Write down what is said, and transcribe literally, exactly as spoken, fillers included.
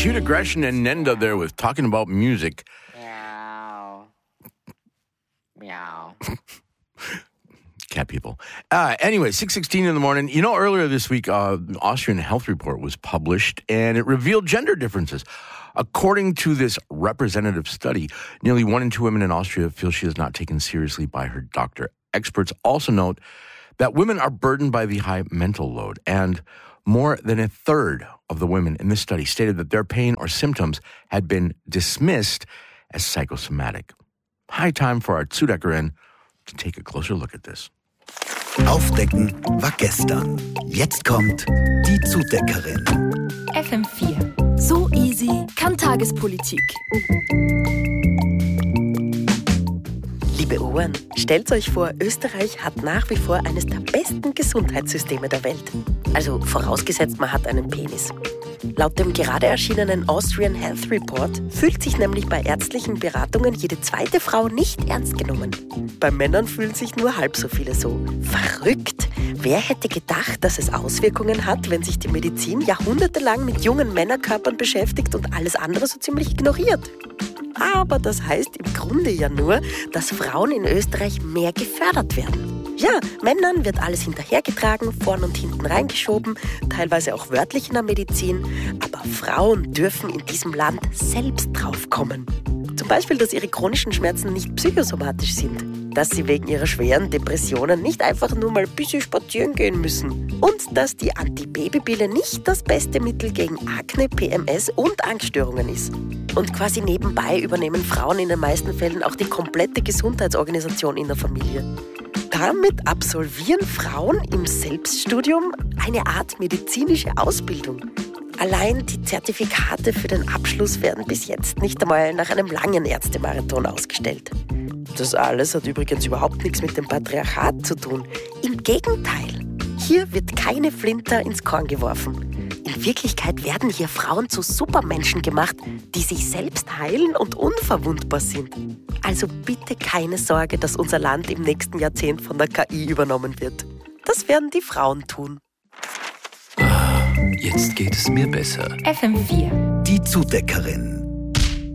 Acute aggression and Nenda there with talking about music. Meow. Meow. Cat people. Uh, anyway, six sixteen in the morning. You know, earlier this week, uh, Austrian Health Report was published, and it revealed gender differences. According to this representative study, nearly one in two women in Austria feel she is not taken seriously by her doctor. Experts also note that women are burdened by the high mental load, and more than a third of the women in this study stated that their pain or symptoms had been dismissed as psychosomatic. High time for our Zudeckerin to take a closer look at this. Aufdecken war gestern. Jetzt kommt die Zudeckerin. F M vier. So easy kann Tagespolitik. Liebe Ohren, stellt euch vor, Österreich hat nach wie vor eines der besten Gesundheitssysteme der Welt. Also vorausgesetzt, man hat einen Penis. Laut dem gerade erschienenen Austrian Health Report fühlt sich nämlich bei ärztlichen Beratungen jede zweite Frau nicht ernst genommen. Bei Männern fühlen sich nur halb so viele so. Verrückt! Wer hätte gedacht, dass es Auswirkungen hat, wenn sich die Medizin jahrhundertelang mit jungen Männerkörpern beschäftigt und alles andere so ziemlich ignoriert? Aber das heißt im Grunde ja nur, dass Frauen in Österreich mehr gefördert werden. Ja, Männern wird alles hinterhergetragen, vorn und hinten reingeschoben, teilweise auch wörtlich in der Medizin. Aber Frauen dürfen in diesem Land selbst draufkommen. Zum Beispiel, dass ihre chronischen Schmerzen nicht psychosomatisch sind. Dass sie wegen ihrer schweren Depressionen nicht einfach nur mal ein bisschen spazieren gehen müssen. Und dass die Antibabypille nicht das beste Mittel gegen Akne, P M S und Angststörungen ist. Und quasi nebenbei übernehmen Frauen in den meisten Fällen auch die komplette Gesundheitsorganisation in der Familie. Damit absolvieren Frauen im Selbststudium eine Art medizinische Ausbildung. Allein die Zertifikate für den Abschluss werden bis jetzt nicht einmal nach einem langen Ärztemarathon ausgestellt. Das alles hat übrigens überhaupt nichts mit dem Patriarchat zu tun. Im Gegenteil, hier wird keine Flinter ins Korn geworfen. In Wirklichkeit werden hier Frauen zu Supermenschen gemacht, die sich selbst heilen und unverwundbar sind. Also bitte keine Sorge, dass unser Land im nächsten Jahrzehnt von der K I übernommen wird. Das werden die Frauen tun. Jetzt geht es mir besser. F M vier. Die Zudeckerin.